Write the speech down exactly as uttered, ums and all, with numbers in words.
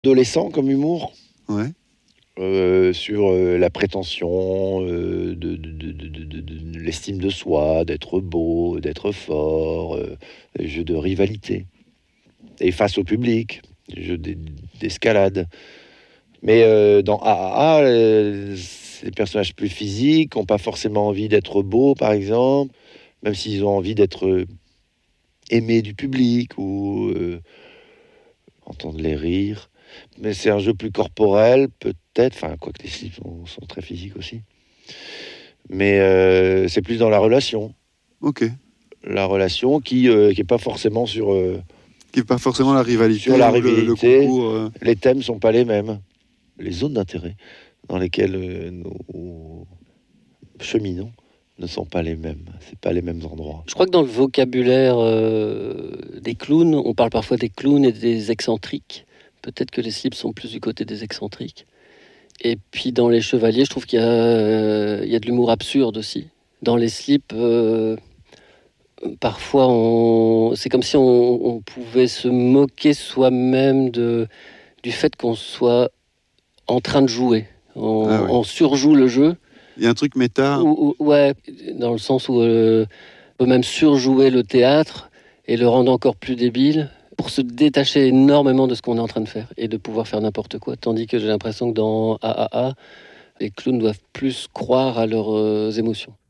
adolescent comme humour. Ouais. Euh, sur euh, la prétention, euh, de, de, de, de, de, de- de l'estime de soi, d'être beau, d'être fort, euh, des jeux de rivalité. Et face au public, des jeux d'e- d'escalade. Mais euh, dans A A A, euh, c'est des personnages plus physiques, qui n'ont pas forcément envie d'être beaux, par exemple, même s'ils ont envie d'être euh, aimés du public ou euh, entendre les rires. Mais c'est un jeu plus corporel, peut-être, enfin, quoique les slips sont, sont très physiques aussi. Mais euh, c'est plus dans la relation. Ok. La relation qui n'est pas forcément sur, euh, Qui n'est pas forcément la rivalité sur la ou le, le rivalité. concours. euh. Les thèmes sont pas les mêmes. Les zones d'intérêt dans lesquelles euh, nous cheminons ne sont pas les mêmes. C'est pas les mêmes endroits. Je crois que dans le vocabulaire euh, des clowns, on parle parfois des clowns et des excentriques. Peut-être que les slips sont plus du côté des excentriques. Et puis dans les chevaliers, je trouve qu'il y a, euh, il y a de l'humour absurde aussi. Dans les slips, euh, parfois, on, c'est comme si on, on pouvait se moquer soi-même de, du fait qu'on soit en train de jouer. On, Ah ouais. on surjoue le jeu. Il y a un truc méta. Ou- ou- ouais, dans le sens où euh, on peut même surjouer le théâtre et le rendre encore plus débile pour se détacher énormément de ce qu'on est en train de faire et de pouvoir faire n'importe quoi. Tandis que j'ai l'impression que dans A A A, les clowns doivent plus croire à leurs euh, émotions.